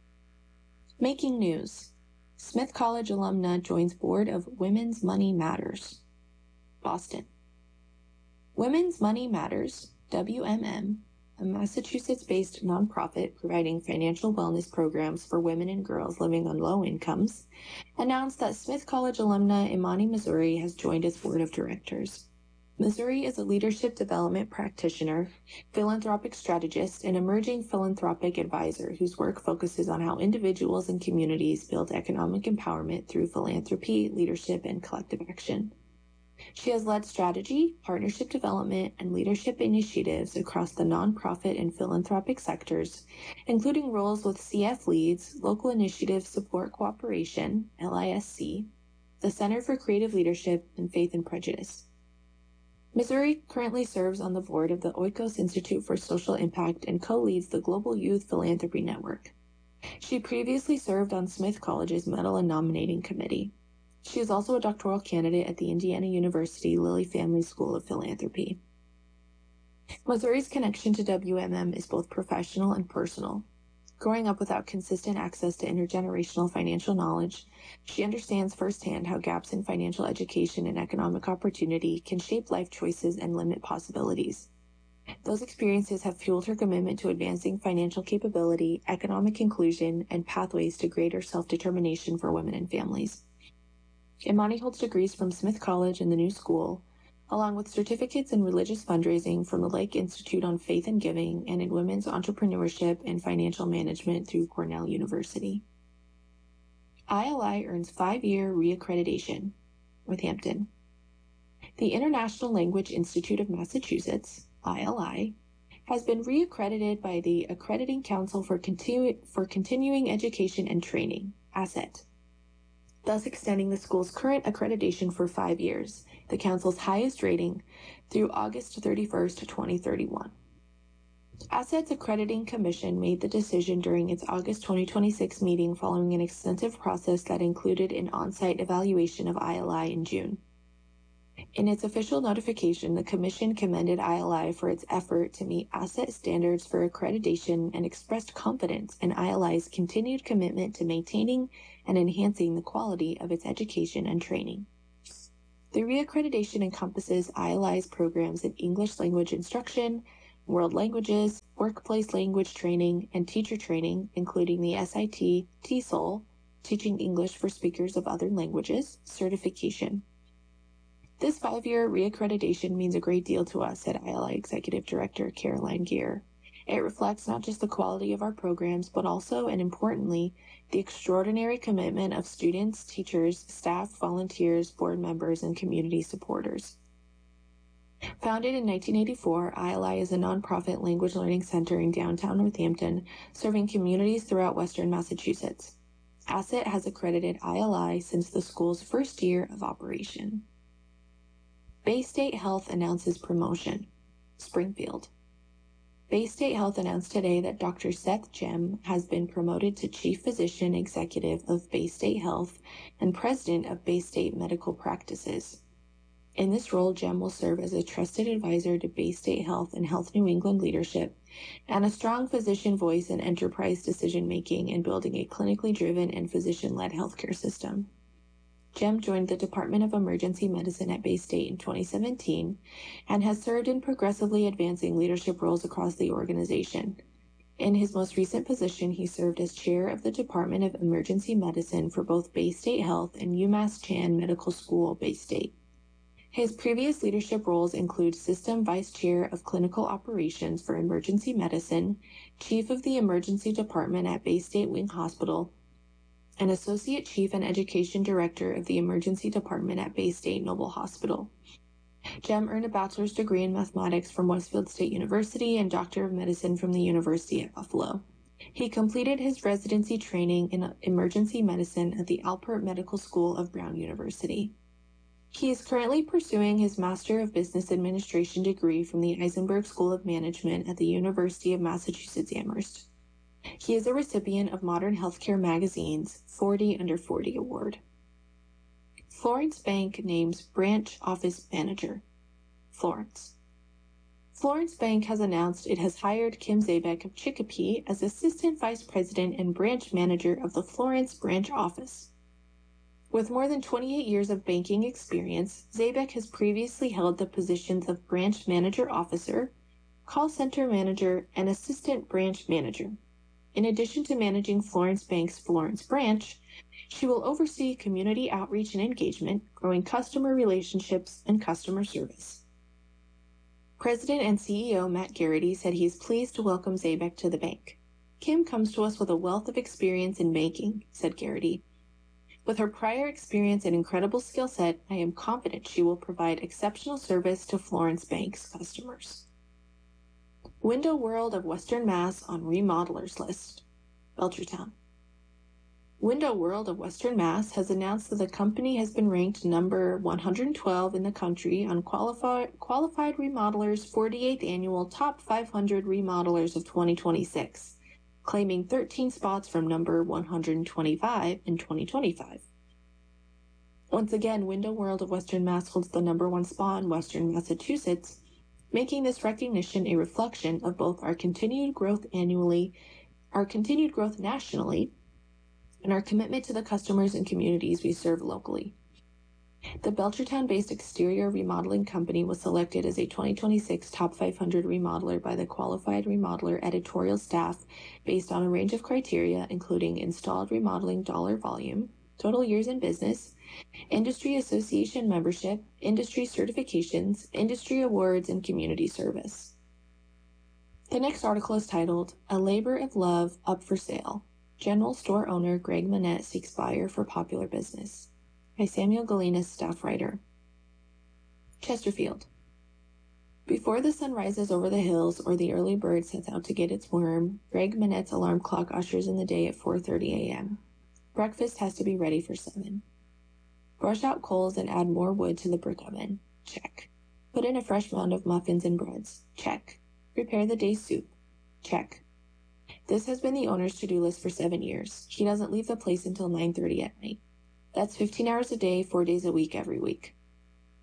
Making news. Smith College alumna joins board of Women's Money Matters. Boston. Women's Money Matters, W M M, a Massachusetts-based nonprofit providing financial wellness programs for women and girls living on low incomes, announced that Smith College alumna Imani Missouri has joined its board of directors. Missouri is a leadership development practitioner, philanthropic strategist, and emerging philanthropic advisor whose work focuses on how individuals and communities build economic empowerment through philanthropy, leadership, and collective action. She has led strategy, partnership development, and leadership initiatives across the nonprofit and philanthropic sectors, including roles with C F Leads, Local Initiative Support Cooperation, L I S C, the Center for Creative Leadership, and Faith and Prejudice. Missouri currently serves on the board of the Oikos Institute for Social Impact and co-leads the Global Youth Philanthropy Network. She previously served on Smith College's Medal and Nominating Committee. She is also a doctoral candidate at the Indiana University Lilly Family School of Philanthropy. Missouri's connection to W M M is both professional and personal. Growing up without consistent access to intergenerational financial knowledge, she understands firsthand how gaps in financial education and economic opportunity can shape life choices and limit possibilities. Those experiences have fueled her commitment to advancing financial capability, economic inclusion, and pathways to greater self-determination for women and families. Imani holds degrees from Smith College and the New School, along with certificates in religious fundraising from the Lake Institute on Faith and Giving and in women's entrepreneurship and financial management through Cornell University. I L I earns five-year reaccreditation. Northampton. The International Language Institute of Massachusetts, I L I, has been reaccredited by the Accrediting Council for, Continu- for Continuing Education and Training, A S E T, thus extending the school's current accreditation for five years, the council's highest rating, through August thirty-first, twenty thirty-one. A S E T's Accrediting Commission made the decision during its August twenty twenty-six meeting following an extensive process that included an on-site evaluation of I L I in June. In its official notification, the Commission commended I L I for its effort to meet asset standards for accreditation and expressed confidence in I L I's continued commitment to maintaining and enhancing the quality of its education and training. The reaccreditation encompasses I L I's programs in English language instruction, world languages, workplace language training, and teacher training, including the S I T T S O L, Teaching English for Speakers of Other Languages, certification. This five-year reaccreditation means a great deal to us, said I L I Executive Director Caroline Gear. It reflects not just the quality of our programs, but also, and importantly, the extraordinary commitment of students, teachers, staff, volunteers, board members, and community supporters. Founded in nineteen eighty-four, I L I is a nonprofit language learning center in downtown Northampton, serving communities throughout Western Massachusetts. Asset has accredited I L I since the school's first year of operation. Baystate Health announces promotion. Springfield. Baystate Health announced today that Doctor Seth Jem has been promoted to Chief Physician Executive of Baystate Health and President of Baystate Medical Practices. In this role, Jem will serve as a trusted advisor to Baystate Health and Health New England leadership and a strong physician voice in enterprise decision-making in building a clinically driven and physician-led healthcare system. Jem joined the Department of Emergency Medicine at Baystate in twenty seventeen and has served in progressively advancing leadership roles across the organization. In his most recent position, he served as chair of the Department of Emergency Medicine for both Baystate Health and UMass Chan Medical School, Baystate. His previous leadership roles include System Vice Chair of Clinical Operations for Emergency Medicine, Chief of the Emergency Department at Baystate Wing Hospital, and Associate Chief and Education Director of the Emergency Department at Baystate Noble Hospital. Jem earned a bachelor's degree in mathematics from Westfield State University and Doctor of Medicine from the University at Buffalo. He completed his residency training in emergency medicine at the Alpert Medical School of Brown University. He is currently pursuing his Master of Business Administration degree from the Eisenberg School of Management at the University of Massachusetts Amherst. He is a recipient of Modern Healthcare Magazine's forty under forty Award. Florence Bank names Branch Office Manager. Florence. Florence Bank has announced it has hired Kim Zabek of Chicopee as Assistant Vice President and Branch Manager of the Florence Branch Office. With more than twenty-eight years of banking experience, Zabek has previously held the positions of Branch Manager Officer, Call Center Manager, and Assistant Branch Manager. In addition to managing Florence Bank's Florence branch, she will oversee community outreach and engagement, growing customer relationships and customer service. President and C E O Matt Garrity said he is pleased to welcome Zabek to the bank. Kim comes to us with a wealth of experience in banking, said Garrity. With her prior experience and incredible skill set, I am confident she will provide exceptional service to Florence Bank's customers. Window World of Western Mass on Remodelers List. Belchertown. Window World of Western Mass has announced that the company has been ranked number one hundred twelve in the country on Qualified, Qualified Remodelers' forty-eighth Annual Top five hundred Remodelers of twenty twenty-six, claiming thirteen spots from number one hundred twenty-five in twenty twenty-five. Once again, Window World of Western Mass holds the number one spot in Western Massachusetts, making this recognition a reflection of both our continued growth annually, our continued growth nationally, and our commitment to the customers and communities we serve locally. The Belchertown-based exterior remodeling company was selected as a twenty twenty-six Top five hundred Remodeler by the Qualified Remodeler editorial staff based on a range of criteria, including installed remodeling dollar volume, total years in business, industry association membership, industry certifications, industry awards, and community service. The next article is titled, A Labor of Love Up for Sale. General Store Owner Greg Manette Seeks Buyer for Popular Business, by Samuel Galinas, staff writer. Chesterfield. Before the sun rises over the hills or the early bird sets out to get its worm, Greg Manette's alarm clock ushers in the day at four thirty a.m. Breakfast has to be ready for seven. Brush out coals and add more wood to the brick oven. Check. Put in a fresh mound of muffins and breads. Check. Prepare the day's soup. Check. This has been the owner's to-do list for seven years. He doesn't leave the place until nine thirty at night. That's fifteen hours a day, four days a week, every week.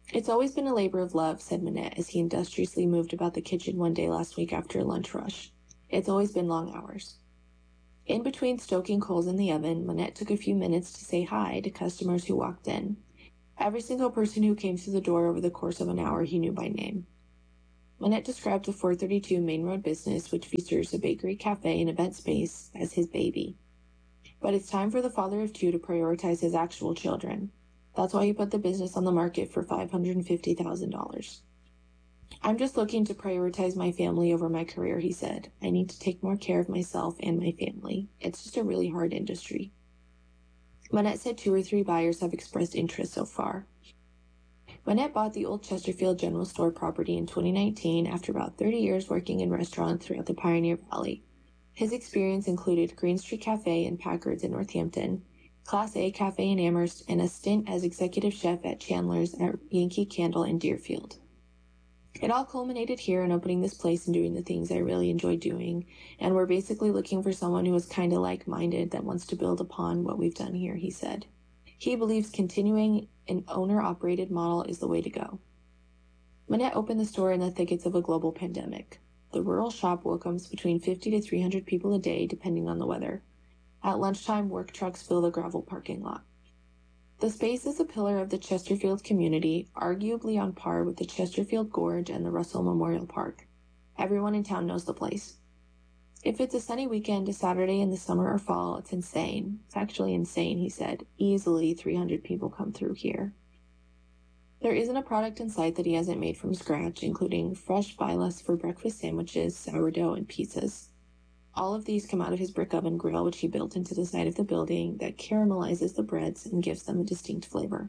It's always been a labor of love, said Manette as he industriously moved about the kitchen one day last week after a lunch rush. It's always been long hours. In between stoking coals in the oven, Manette took a few minutes to say hi to customers who walked in. Every single person who came through the door over the course of an hour he knew by name. Manette described the four thirty-two Main Road business, which features a bakery, cafe, and event space, as his baby. But it's time for the father of two to prioritize his actual children. That's why he put the business on the market for five hundred fifty thousand dollars. I'm just looking to prioritize my family over my career, he said. I need to take more care of myself and my family. It's just a really hard industry. Manette said two or three buyers have expressed interest so far. Manette bought the old Chesterfield General Store property in twenty nineteen after about thirty years working in restaurants throughout the Pioneer Valley. His experience included Green Street Cafe and Packard's in Northampton, Class A Cafe in Amherst, and a stint as executive chef at Chandler's at Yankee Candle in Deerfield. It all culminated here in opening this place and doing the things I really enjoy doing, and we're basically looking for someone who is kind of like-minded that wants to build upon what we've done here, he said. He believes continuing an owner-operated model is the way to go. Manette opened the store in the thickets of a global pandemic. The rural shop welcomes between fifty to three hundred people a day, depending on the weather. At lunchtime, work trucks fill the gravel parking lot. The space is a pillar of the Chesterfield community, arguably on par with the Chesterfield Gorge and the Russell Memorial Park. Everyone in town knows the place. If it's a sunny weekend, a Saturday in the summer or fall, it's insane. It's actually insane, he said. Easily three hundred people come through here. There isn't a product in sight that he hasn't made from scratch, including fresh bilas for breakfast sandwiches, sourdough, and pizzas. All of these come out of his brick oven grill, which he built into the side of the building that caramelizes the breads and gives them a distinct flavor.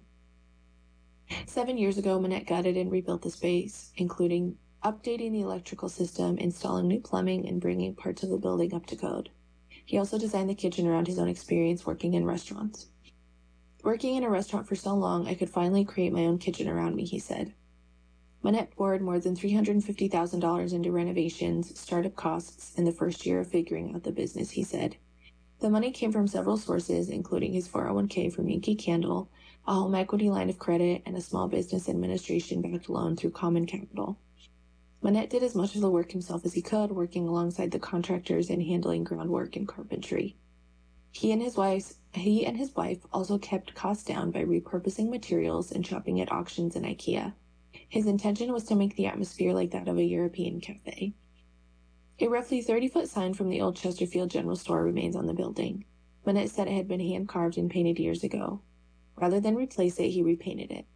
Seven years ago, Manette gutted and rebuilt the space, including updating the electrical system, installing new plumbing, and bringing parts of the building up to code. He also designed the kitchen around his own experience working in restaurants. Working in a restaurant for so long, I could finally create my own kitchen around me, he said. Manette poured more than three hundred fifty thousand dollars into renovations, startup costs, in the first year of figuring out the business, he said. The money came from several sources, including his four oh one k from Yankee Candle, a home equity line of credit, and a small business administration-backed loan through Common Capital. Manette did as much of the work himself as he could, working alongside the contractors and handling groundwork and carpentry. He and his wife, he and his wife also kept costs down by repurposing materials and shopping at auctions and IKEA. His intention was to make the atmosphere like that of a European cafe. A roughly thirty-foot sign from the old Chesterfield General Store remains on the building. Manette said it had been hand-carved and painted years ago. Rather than replace it, he repainted it.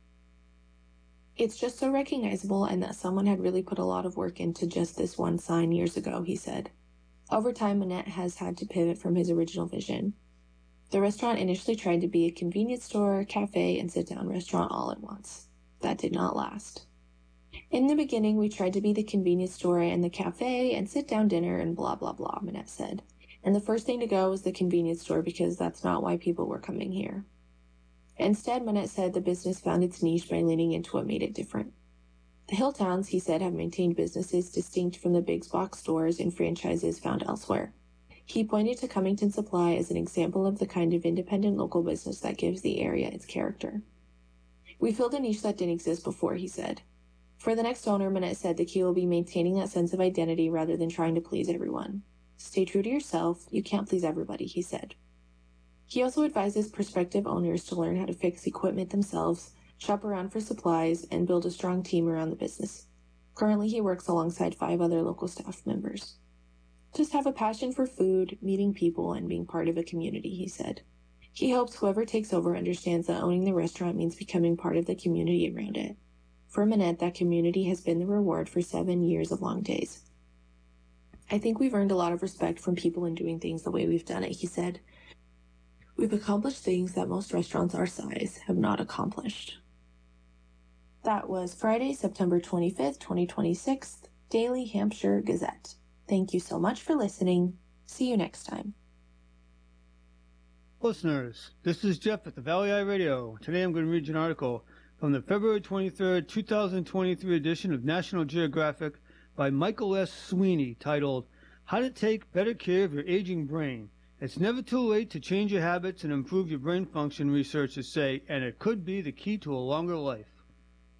It's just so recognizable, and that someone had really put a lot of work into just this one sign years ago, he said. Over time, Manette has had to pivot from his original vision. The restaurant initially tried to be a convenience store, cafe, and sit-down restaurant all at once. That did not last. In the beginning, we tried to be the convenience store and the cafe and sit-down dinner and blah, blah, blah, Manette said. And the first thing to go was the convenience store because that's not why people were coming here. Instead, Manette said the business found its niche by leaning into what made it different. The hill towns, he said, have maintained businesses distinct from the big box stores and franchises found elsewhere. He pointed to Cummington Supply as an example of the kind of independent local business that gives the area its character. We filled a niche that didn't exist before, he said. For the next owner, Manette said the key will be maintaining that sense of identity rather than trying to please everyone. Stay true to yourself. You can't please everybody, he said. He also advises prospective owners to learn how to fix equipment themselves, shop around for supplies, and build a strong team around the business. Currently, he works alongside five other local staff members. Just have a passion for food, meeting people, and being part of a community, he said. He hopes whoever takes over understands that owning the restaurant means becoming part of the community around it. For Manette, that community has been the reward for seven years of long days. I think we've earned a lot of respect from people in doing things the way we've done it, he said. We've accomplished things that most restaurants our size have not accomplished. That was Friday, September twenty-fifth, twenty twenty-six, Daily Hampshire Gazette. Thank you so much for listening. See you next time. Listeners, this is Jeff at the Valley Eye Radio. Today I'm going to read you an article from the February twenty-third, two thousand twenty-three edition of National Geographic by Michael S. Sweeney, titled, How to Take Better Care of Your Aging Brain. It's never too late to change your habits and improve your brain function, researchers say, and it could be the key to a longer life.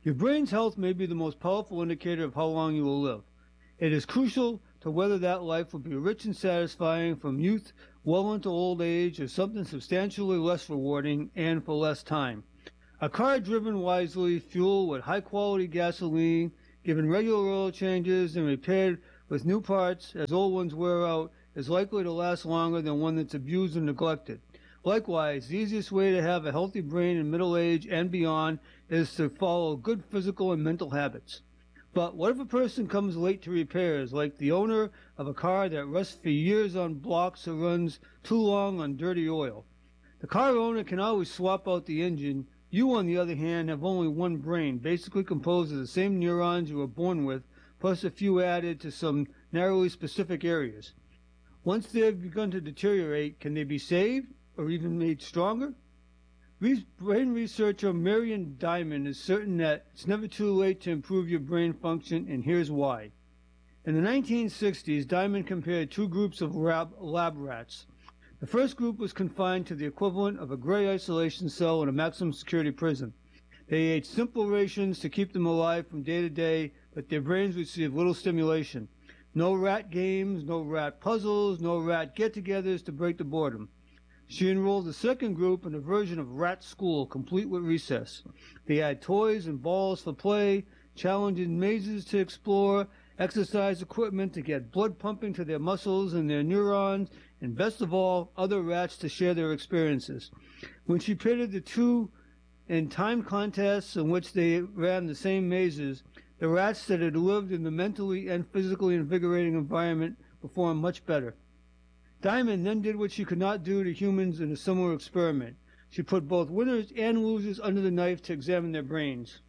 Your brain's health may be the most powerful indicator of how long you will live. It is crucial to whether that life will be rich and satisfying from youth well into old age, or something substantially less rewarding and for less time. A car driven wisely, fueled with high-quality gasoline, given regular oil changes, and repaired with new parts as old ones wear out, is likely to last longer than one that's abused and neglected. Likewise, the easiest way to have a healthy brain in middle age and beyond is to follow good physical and mental habits. But what if a person comes late to repairs, like the owner of a car that rests for years on blocks or runs too long on dirty oil? The car owner can always swap out the engine. You, on the other hand, have only one brain, basically composed of the same neurons you were born with, plus a few added to some narrowly specific areas. Once they have begun to deteriorate, can they be saved or even made stronger? Brain researcher Marion Diamond is certain that it's never too late to improve your brain function, and here's why. In the nineteen sixties, Diamond compared two groups of lab, lab rats. The first group was confined to the equivalent of a gray isolation cell in a maximum security prison. They ate simple rations to keep them alive from day to day, but their brains received little stimulation. No rat games, no rat puzzles, no rat get-togethers to break the boredom. She enrolled the second group in a version of Rat School, complete with recess. They had toys and balls for play, challenging mazes to explore, exercise equipment to get blood pumping to their muscles and their neurons, and best of all, other rats to share their experiences. When she pitted the two in time contests in which they ran the same mazes, the rats that had lived in the mentally and physically invigorating environment performed much better. Diamond then did what she could not do to humans in a similar experiment. She put both winners and losers under the knife to examine their brains.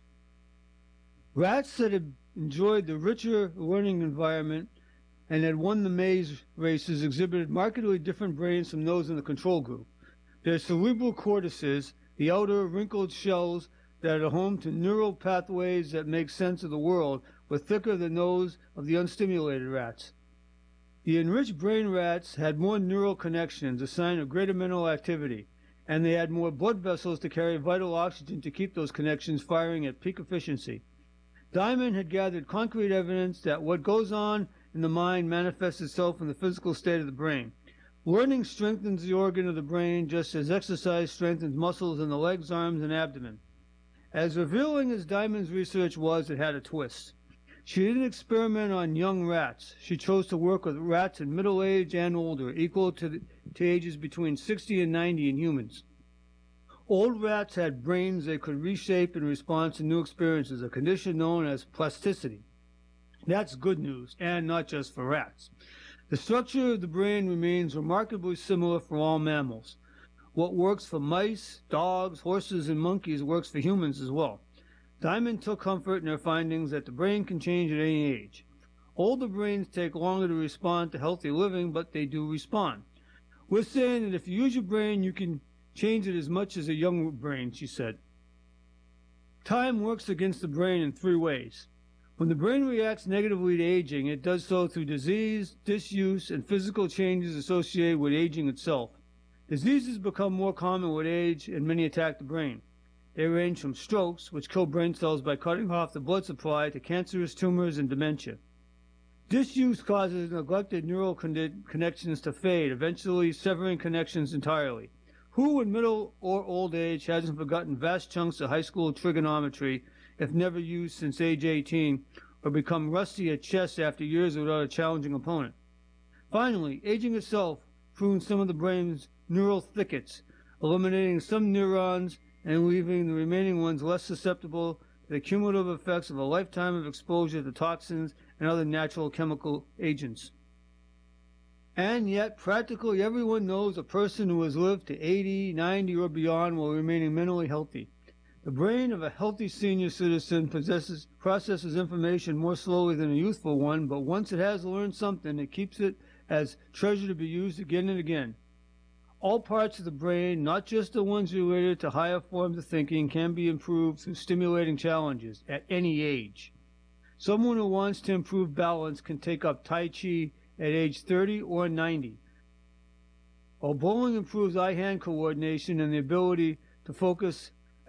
Rats that had enjoyed the richer learning environment and had won the maze races exhibited markedly different brains from those in the control group. Their cerebral cortices, the outer wrinkled shells that are home to neural pathways that make sense of the world, were thicker than those of the unstimulated rats. The enriched brain rats had more neural connections, a sign of greater mental activity, and they had more blood vessels to carry vital oxygen to keep those connections firing at peak efficiency. Diamond had gathered concrete evidence that what goes on in the mind manifests itself in the physical state of the brain. Learning strengthens the organ of the brain just as exercise strengthens muscles in the legs, arms, and abdomen. As revealing as Diamond's research was, it had a twist. She didn't experiment on young rats. She chose to work with rats in middle age and older, equal to, the, to ages between sixty and ninety in humans. Old rats had brains they could reshape in response to new experiences, a condition known as plasticity. That's good news, and not just for rats. The structure of the brain remains remarkably similar for all mammals. What works for mice, dogs, horses, and monkeys works for humans as well. Diamond took comfort in her findings that the brain can change at any age. Older brains take longer to respond to healthy living, but they do respond. We're saying that if you use your brain, you can change it as much as a young brain, she said. Time works against the brain in three ways. When the brain reacts negatively to aging, it does so through disease, disuse, and physical changes associated with aging itself. Diseases become more common with age, and many attack the brain. They range from strokes, which kill brain cells by cutting off the blood supply, to cancerous tumors and dementia. Disuse causes neglected neural con- connections to fade, eventually severing connections entirely. Who in middle or old age hasn't forgotten vast chunks of high school trigonometry, if never used since age eighteen, or become rusty at chess after years without a challenging opponent? Finally, aging itself prunes some of the brain's neural thickets, eliminating some neurons and leaving the remaining ones less susceptible to the cumulative effects of a lifetime of exposure to toxins and other natural chemical agents. And yet, practically everyone knows a person who has lived to eighty, ninety, or beyond while remaining mentally healthy. The brain of a healthy senior citizen possesses, processes information more slowly than a youthful one, but once it has learned something, it keeps it as treasure to be used again and again. All parts of the brain, not just the ones related to higher forms of thinking, can be improved through stimulating challenges at any age. Someone who wants to improve balance can take up Tai Chi at age thirty or ninety. While bowling improves eye-hand coordination and the ability to focus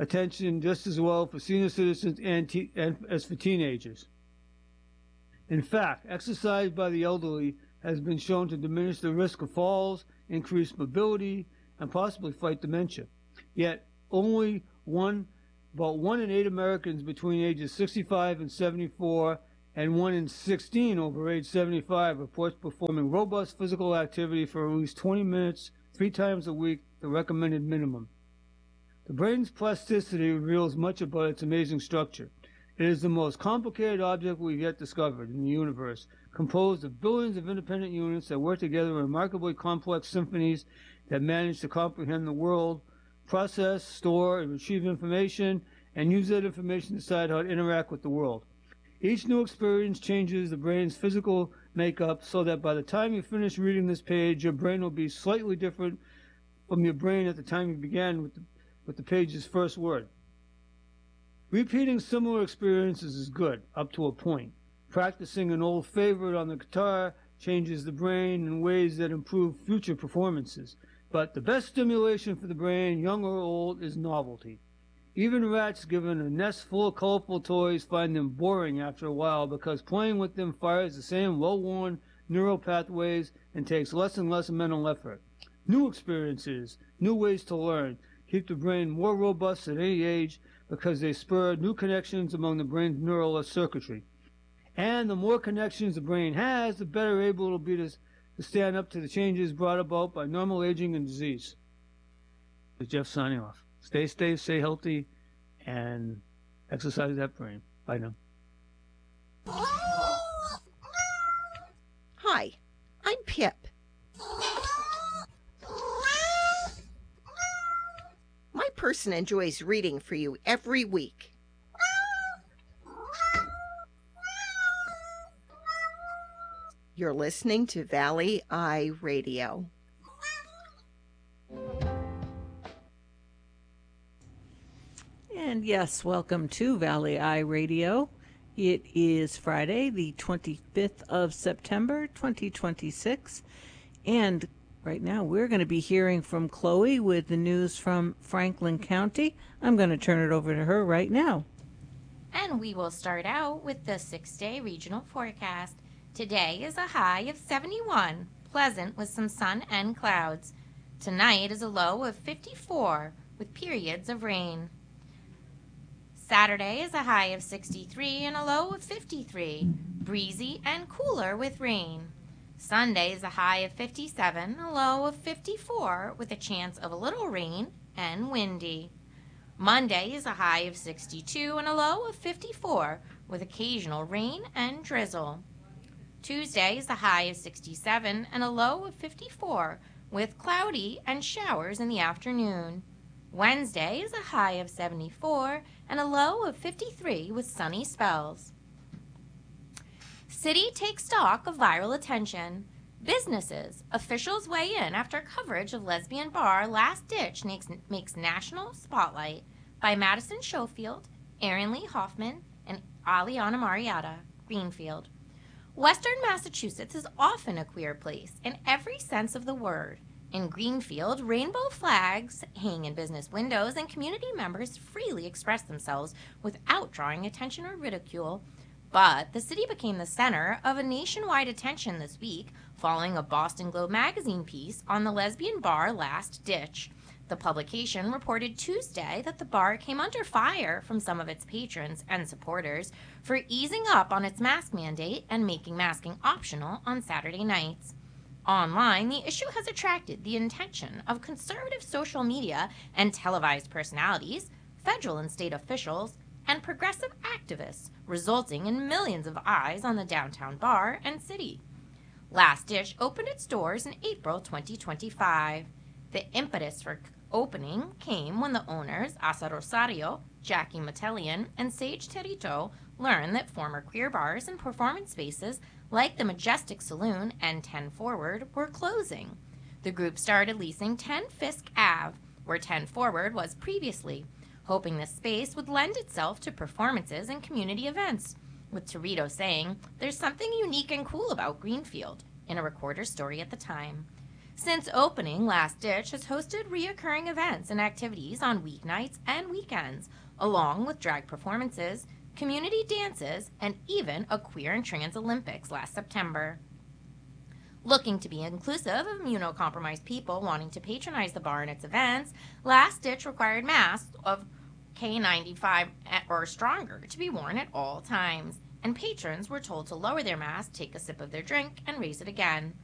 attention just as well for senior citizens and, te- and as for teenagers. In fact, exercise by the elderly has been shown to diminish the risk of falls, increase mobility, and possibly fight dementia. Yet, only one, about one in eight Americans between ages sixty-five and seventy-four, and one in sixteen over age seventy-five reports performing robust physical activity for at least twenty minutes, three times a week, the recommended minimum. The brain's plasticity reveals much about its amazing structure. It is the most complicated object we've yet discovered in the universe, composed of billions of independent units that work together in remarkably complex symphonies that manage to comprehend the world, process, store, and retrieve information, and use that information to decide how to interact with the world. Each new experience changes the brain's physical makeup so that by the time you finish reading this page, your brain will be slightly different from your brain at the time you began with the, with the page's first word. Repeating similar experiences is good, up to a point. Practicing an old favorite on the guitar changes the brain in ways that improve future performances. But the best stimulation for the brain, young or old, is novelty. Even rats given a nest full of colorful toys find them boring after a while because playing with them fires the same well-worn neural pathways and takes less and less mental effort. New experiences, new ways to learn, keep the brain more robust at any age because they spur new connections among the brain's neural circuitry. And the more connections the brain has, the better able it will be to, to stand up to the changes brought about by normal aging and disease. This is Jeff signing off. Stay safe, stay healthy, and exercise that brain. Bye now. Hi, I'm Pip. My person enjoys reading for you every week. You're listening to Valley Eye Radio. And yes, welcome to Valley Eye Radio. It is Friday, the twenty-fifth of September, twenty twenty-six. And right now we're going to be hearing from Chloe with the news from Franklin County. I'm going to turn it over to her right now. And we will start out with the six-day regional forecast. Today is a high of seventy-one, pleasant with some sun and clouds. Tonight is a low of fifty-four, with periods of rain. Saturday is a high of sixty-three and a low of fifty-three, breezy and cooler with rain. Sunday is a high of fifty-seven, a low of fifty-four, with a chance of a little rain and windy. Monday is a high of sixty-two and a low of fifty-four, with occasional rain and drizzle. Tuesday is a high of sixty-seven and a low of fifty-four, with cloudy and showers in the afternoon. Wednesday is a high of seventy-four and a low of fifty-three with sunny spells. City takes stock of viral attention. Businesses, officials weigh in after coverage of lesbian bar Last Ditch makes, makes national spotlight by Madison Schofield, Erin Lee Hoffman, and Aliana Marietta, Greenfield. Western Massachusetts is often a queer place in every sense of the word. In Greenfield, rainbow flags hang in business windows and community members freely express themselves without drawing attention or ridicule. But the city became the center of a nationwide attention this week following a Boston Globe magazine piece on the lesbian bar Last Ditch. The publication reported Tuesday that the bar came under fire from some of its patrons and supporters for easing up on its mask mandate and making masking optional on Saturday nights. Online, the issue has attracted the attention of conservative social media and televised personalities, federal and state officials, and progressive activists, resulting in millions of eyes on the downtown bar and city. Last Ditch opened its doors in April twenty twenty-five. The impetus for opening came when the owners, Asa Rosario, Jackie Metellian, and Sage Terito, learned that former queer bars and performance spaces like the Majestic Saloon and ten Forward were closing. The group started leasing ten Fisk Avenue, where ten Forward was previously, hoping this space would lend itself to performances and community events, with Terito saying, "There's something unique and cool about Greenfield," in a recorder story at the time. Since opening, Last Ditch has hosted reoccurring events and activities on weeknights and weekends, along with drag performances, community dances, and even a queer and trans Olympics last September. Looking to be inclusive of immunocompromised people wanting to patronize the bar and its events, Last Ditch required masks of K ninety-five or stronger to be worn at all times, and patrons were told to lower their mask, take a sip of their drink, and raise it again.